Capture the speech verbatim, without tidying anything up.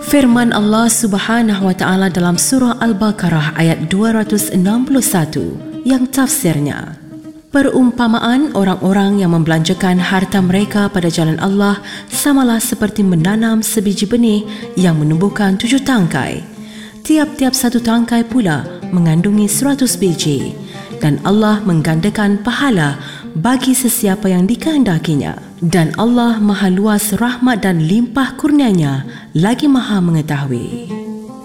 Firman Allah Subhanahu wa taala dalam surah Al-Baqarah ayat dua ratus enam puluh satu yang tafsirnya, perumpamaan orang-orang yang membelanjakan harta mereka pada jalan Allah samalah seperti menanam sebiji benih yang menumbuhkan tujuh tangkai. Tiap-tiap satu tangkai pula mengandungi seratus biji, dan Allah menggandakan pahala bagi sesiapa yang dikehendakinya. Dan Allah Maha Luas rahmat dan limpah kurnianya, lagi Maha mengetahui.